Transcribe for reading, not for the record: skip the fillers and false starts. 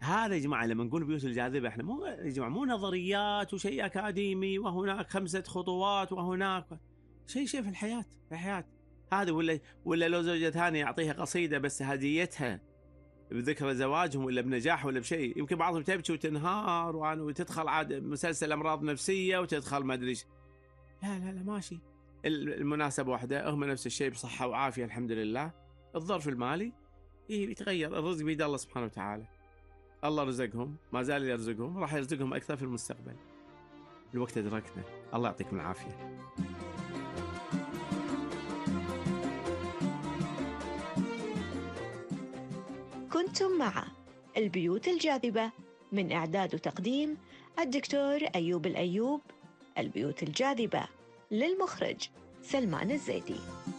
هذا يا جماعة لمّا نقول بيوت الجاذبة إحنا مو يا جماعة مو نظريات وشيء أكاديمي وهناك 5 خطوات وهناك شيء في الحياة، في الحياة. هذا والّا لو زوجة ثانية أعطيها قصيدة بس هديتها بذكرى زواجهم والّا بنجاح والّا بشيء، يمكن بعضهم تبكي وتنهار وتدخل عاد مسلسل أمراض نفسية وتدخل ما أدري إيش. لا ماشي. المناسبة واحدة، هم نفس الشيء بصحة وعافية الحمد لله. الظرف المالي يتغير، الرزق بيد الله سبحانه وتعالى. الله رزقهم، ما زال يرزقهم، راح يرزقهم أكثر في المستقبل. الوقت أدركنا، الله يعطيكم العافية. كنتم مع البيوت الجاذبة من إعداد وتقديم الدكتور أيوب الأيوب. البيوت الجاذبة للمخرج سلمان الزيدي.